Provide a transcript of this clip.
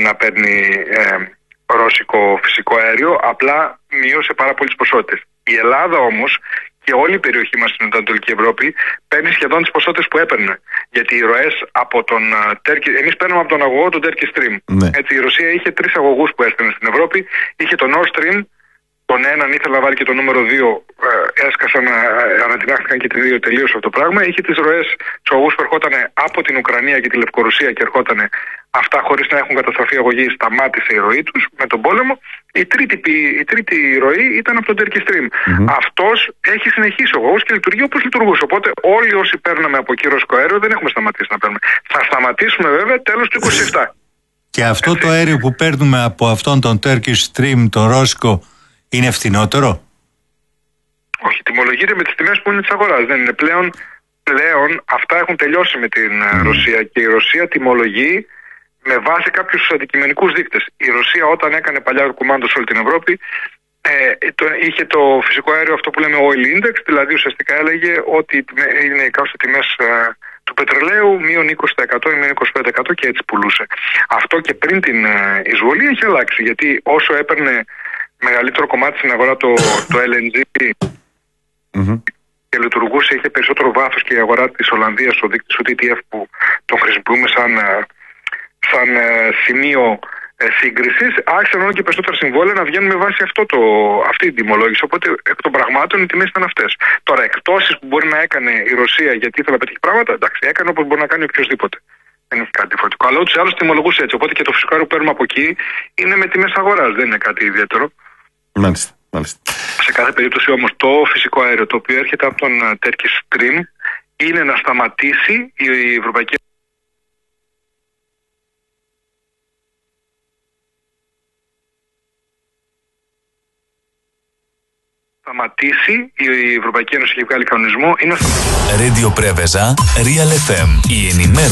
να παίρνει ρώσικο φυσικό αέριο, απλά μείωσε πάρα πολλές ποσότητες. Η Ελλάδα όμως και όλη η περιοχή μας στην Ανατολική Ευρώπη παίρνει σχεδόν τις ποσότητες που έπαιρνε. Γιατί οι ροές από τον εμείς παίρνουμε από τον αγωγό τον Turkish Stream. Ναι. Έτσι, η Ρωσία είχε 3 αγωγούς που έστελνε στην Ευρώπη. Είχε τον Nord Stream, τον έναν ήθελε να βάλει και τον νούμερο 2, έσκασαν, ανατινάχθηκαν και οι 2, τελείωσε αυτό το πράγμα. Είχε τις ροές, τους αγωγούς που ερχόταν από την Ουκρανία και τη Λευκορωσία και ερχόταν αυτά χωρίς να έχουν καταστραφεί αγωγοί, σταμάτησε η ροή τους με τον πόλεμο. Η τρίτη ροή ήταν από τον Turkish Stream. Αυτός έχει συνεχίσει ο αγωγός και λειτουργεί όπως λειτουργούσε. Οπότε όλοι όσοι παίρναμε από εκεί ρωσικό αέριο δεν έχουμε σταματήσει να παίρνουμε. Θα σταματήσουμε βέβαια τέλος του 27. Και αυτό το αέριο που παίρνουμε από αυτόν τον Turkish Stream, τον ρώσικο, είναι φθηνότερο? Όχι, τιμολογείται με τις τιμές που είναι της αγοράς. Δεν είναι πλέον αυτά έχουν τελειώσει με την Ρωσία και η Ρωσία τιμολογεί με βάση κάποιους αντικειμενικούς δείκτες. Η Ρωσία όταν έκανε παλιά κουμάντο σε όλη την Ευρώπη είχε το φυσικό αέριο αυτό που λέμε oil index, δηλαδή ουσιαστικά έλεγε ότι είναι οι κάτω τιμές του πετρελαίου μείον 20% ή μείον 25% και έτσι πουλούσε. Αυτό και πριν την εισβολή έχει αλλάξει, γιατί όσο έπαιρνε μεγαλύτερο κομμάτι στην αγορά το LNG και λειτουργούσε, είχε περισσότερο βάθος και η αγορά της Ολλανδίας, ο δείκτης του TTF που τον χρησιμοποιούμε σαν σημείο σύγκρισης, άρχισαν όλο και περισσότερα συμβόλαια να βγαίνουν με βάση αυτή την τιμολόγηση. Οπότε εκ των πραγμάτων οι τιμές ήταν αυτές. Τώρα, εκτόσεις που μπορεί να έκανε η Ρωσία γιατί ήθελε να πετύχει πράγματα, εντάξει, έκανε όπως μπορεί να κάνει οποιοδήποτε. Δεν έχει κάτι διαφορετικό. Αλλά ούτως ή άλλως τιμολογούσε έτσι. Οπότε και το φυσικό αέριο που παίρνουμε από εκεί είναι με τιμές αγοράς. Δεν είναι κάτι ιδιαίτερο. Μάλιστα. Σε κάθε περίπτωση όμως το φυσικό αέριο το οποίο έρχεται από τον Turkish Stream είναι να σταματήσει η Ευρωπαϊκή Ένωση έχει βγάλει κανονισμό. Radio Preveza, Real FM, η ενημέρωση.